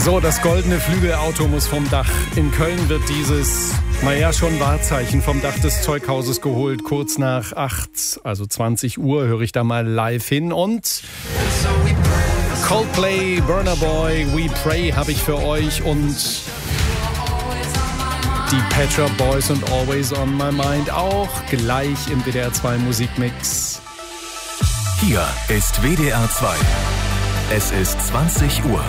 So, das goldene Flügelauto muss vom Dach. In Köln wird dieses, schon Wahrzeichen vom Dach des Zeughauses geholt. Kurz nach 8, also 20 Uhr, höre ich da mal live hin. Und Coldplay, Burna Boy, We Pray habe ich für euch. Und die Pet Shop Boys und Always on My Mind auch gleich im WDR 2 Musikmix. Hier ist WDR 2. Es ist 20 Uhr.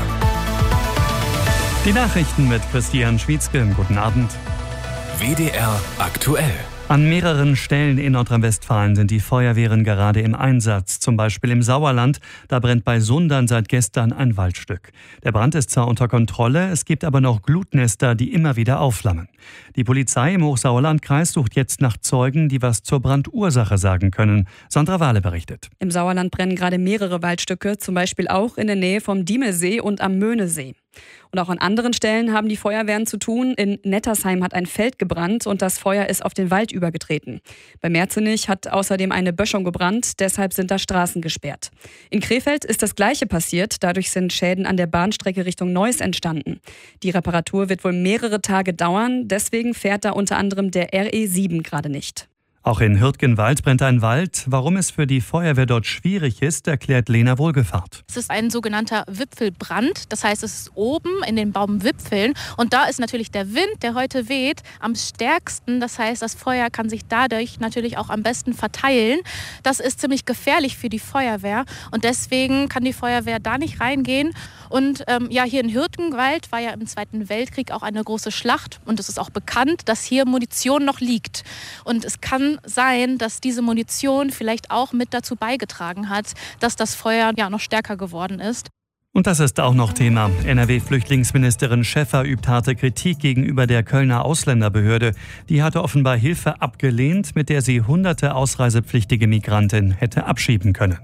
Die Nachrichten mit Christian Schwietzke. Guten Abend. WDR aktuell. An mehreren Stellen in Nordrhein-Westfalen sind die Feuerwehren gerade im Einsatz. Zum Beispiel im Sauerland. Da brennt bei Sundern seit gestern ein Waldstück. Der Brand ist zwar unter Kontrolle, es gibt aber noch Glutnester, die immer wieder aufflammen. Die Polizei im Hochsauerlandkreis sucht jetzt nach Zeugen, die was zur Brandursache sagen können. Sandra Wahle berichtet. Im Sauerland brennen gerade mehrere Waldstücke, zum Beispiel auch in der Nähe vom Diemelsee und am Möhnesee. Und auch an anderen Stellen haben die Feuerwehren zu tun. In Nettersheim hat ein Feld gebrannt und das Feuer ist auf den Wald übergetreten. Bei Merzenich hat außerdem eine Böschung gebrannt, deshalb sind da Straßen gesperrt. In Krefeld ist das Gleiche passiert, dadurch sind Schäden an der Bahnstrecke Richtung Neuss entstanden. Die Reparatur wird wohl mehrere Tage dauern, deswegen fährt da unter anderem der RE7 gerade nicht. Auch in Hürtgenwald brennt ein Wald. Warum es für die Feuerwehr dort schwierig ist, erklärt Lena Wohlgefahrt. Es ist ein sogenannter Wipfelbrand. Das heißt, es ist oben in den Baumwipfeln. Und da ist natürlich der Wind, der heute weht, am stärksten. Das heißt, das Feuer kann sich dadurch natürlich auch am besten verteilen. Das ist ziemlich gefährlich für die Feuerwehr. Und deswegen kann die Feuerwehr da nicht reingehen. Und hier in Hürtgenwald war ja im Zweiten Weltkrieg auch eine große Schlacht. Und es ist auch bekannt, dass hier Munition noch liegt. Und es kann sein, dass diese Munition vielleicht auch mit dazu beigetragen hat, dass das Feuer noch stärker geworden ist. Und das ist auch noch Thema. NRW-Flüchtlingsministerin Schäffer übt harte Kritik gegenüber der Kölner Ausländerbehörde. Die hatte offenbar Hilfe abgelehnt, mit der sie hunderte ausreisepflichtige Migranten hätte abschieben können.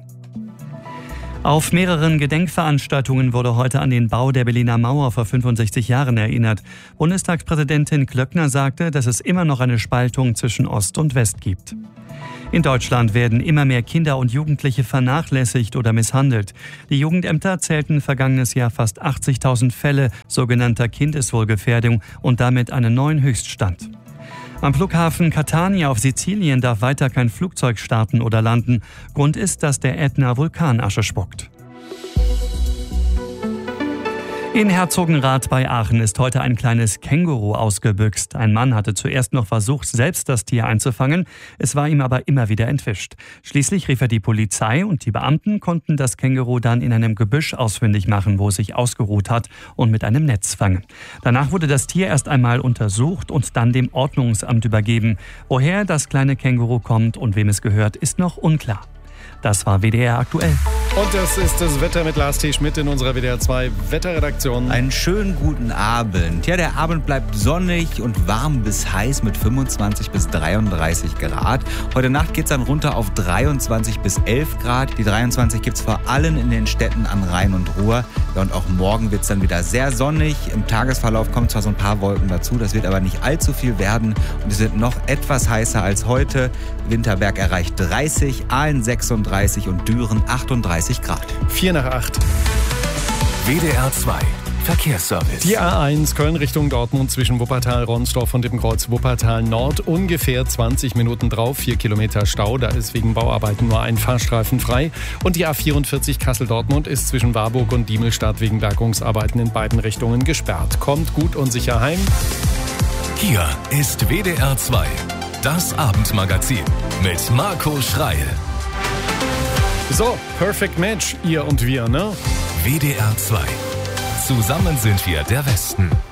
Auf mehreren Gedenkveranstaltungen wurde heute an den Bau der Berliner Mauer vor 65 Jahren erinnert. Bundestagspräsidentin Klöckner sagte, dass es immer noch eine Spaltung zwischen Ost und West gibt. In Deutschland werden immer mehr Kinder und Jugendliche vernachlässigt oder misshandelt. Die Jugendämter zählten vergangenes Jahr fast 80.000 Fälle sogenannter Kindeswohlgefährdung und damit einen neuen Höchststand. Am Flughafen Catania auf Sizilien darf weiter kein Flugzeug starten oder landen. Grund ist, dass der Ätna Vulkanasche spuckt. In Herzogenrath bei Aachen ist heute ein kleines Känguru ausgebüxt. Ein Mann hatte zuerst noch versucht, selbst das Tier einzufangen. Es war ihm aber immer wieder entwischt. Schließlich rief er die Polizei und die Beamten konnten das Känguru dann in einem Gebüsch ausfindig machen, wo es sich ausgeruht hat und mit einem Netz fangen. Danach wurde das Tier erst einmal untersucht und dann dem Ordnungsamt übergeben. Woher das kleine Känguru kommt und wem es gehört, ist noch unklar. Das war WDR aktuell. Und das ist das Wetter mit Lars T. Schmidt in unserer WDR 2 Wetterredaktion. Einen schönen guten Abend. Ja, der Abend bleibt sonnig und warm bis heiß mit 25 bis 33 Grad. Heute Nacht geht es dann runter auf 23 bis 11 Grad. Die 23 gibt es vor allem in den Städten an Rhein und Ruhr. Ja, und auch morgen wird es dann wieder sehr sonnig. Im Tagesverlauf kommen zwar so ein paar Wolken dazu, das wird aber nicht allzu viel werden. Und es wird noch etwas heißer als heute. Winterberg erreicht 30, Aalen 36 und Düren 38 Grad. 4 nach 8. WDR 2 Verkehrsservice. Die A1 Köln Richtung Dortmund zwischen Wuppertal-Ronsdorf und dem Kreuz Wuppertal Nord. Ungefähr 20 Minuten drauf, 4 Kilometer Stau. Da ist wegen Bauarbeiten nur ein Fahrstreifen frei. Und die A44 Kassel-Dortmund ist zwischen Warburg und Diemelstadt wegen Bergungsarbeiten in beiden Richtungen gesperrt. Kommt gut und sicher heim. Hier ist WDR 2. Das Abendmagazin mit Marco Schreil. So, Perfect Match, ihr und wir, ne? WDR 2. Zusammen sind wir der Westen.